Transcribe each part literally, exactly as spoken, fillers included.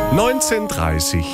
neunzehn Uhr dreißig.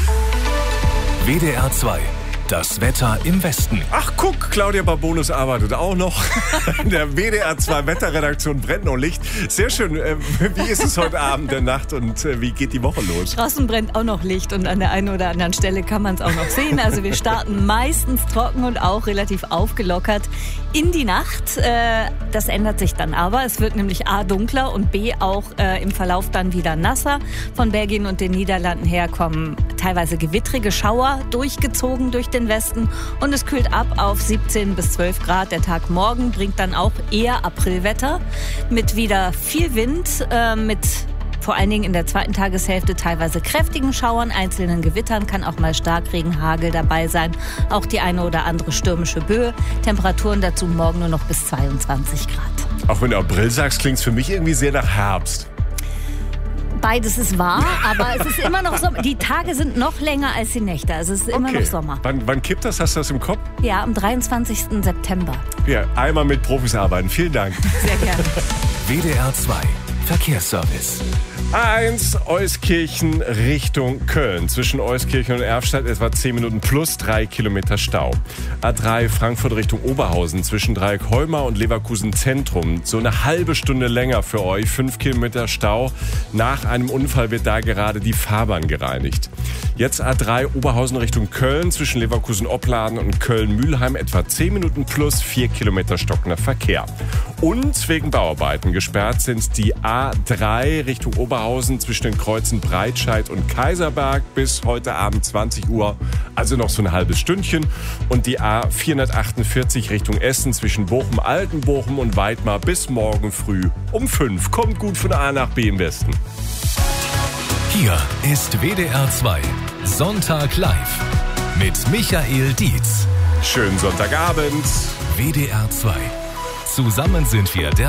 W D R zwei. Das Wetter im Westen. Ach guck, Claudia Barbonus arbeitet auch noch. In der W D R zwei Wetterredaktion brennt noch Licht. Sehr schön. Wie ist es heute Abend, der Nacht und wie geht die Woche los? Draußen brennt auch noch Licht und an der einen oder anderen Stelle kann man es auch noch sehen. Also wir starten meistens trocken und auch relativ aufgelockert in die Nacht. Das ändert sich dann aber. Es wird nämlich A dunkler und B auch im Verlauf dann wieder nasser. Von Belgien und den Niederlanden her kommen teilweise gewittrige Schauer durchgezogen durch den Westen und es kühlt ab auf siebzehn bis zwölf Grad. Der Tag morgen bringt dann auch eher Aprilwetter mit wieder viel Wind, äh, mit vor allen Dingen in der zweiten Tageshälfte teilweise kräftigen Schauern, einzelnen Gewittern, kann auch mal Starkregen, Hagel dabei sein, auch die eine oder andere stürmische Böe. Temperaturen dazu morgen nur noch bis zweiundzwanzig Grad. Auch wenn du April sagst, klingt es für mich irgendwie sehr nach Herbst. Beides ist wahr, aber es ist immer noch Sommer. Die Tage sind noch länger als die Nächte, also es ist immer Okay. noch Sommer. Wann, wann kippt das? Hast du das im Kopf? Ja, am dreiundzwanzigsten September. Ja, einmal mit Profis arbeiten. Vielen Dank. Sehr gerne. W D R zwei. Verkehrsservice. A eins Euskirchen Richtung Köln. Zwischen Euskirchen und Erfstadt etwa zehn Minuten plus drei Kilometer Stau. A drei Frankfurt Richtung Oberhausen zwischen Dreieck-Holmar und Leverkusen Zentrum. So eine halbe Stunde länger für euch. fünf Kilometer Stau. Nach einem Unfall wird da gerade die Fahrbahn gereinigt. Jetzt A drei Oberhausen Richtung Köln zwischen Leverkusen-Opladen und Köln-Mühlheim etwa zehn Minuten plus vier Kilometer stockender Verkehr. Und wegen Bauarbeiten gesperrt sind die A drei Richtung Oberhausen zwischen den Kreuzen Breitscheid und Kaiserberg bis heute Abend zwanzig Uhr, also noch so ein halbes Stündchen. Und die A vierhundertachtundvierzig Richtung Essen zwischen Bochum, Altenbochum und Weidmar bis morgen früh um fünf. Kommt gut von A nach B im Westen. Hier ist W D R zwei. Sonntag live. Mit Michael Dietz. Schönen Sonntagabend. W D R zwei. Zusammen sind wir der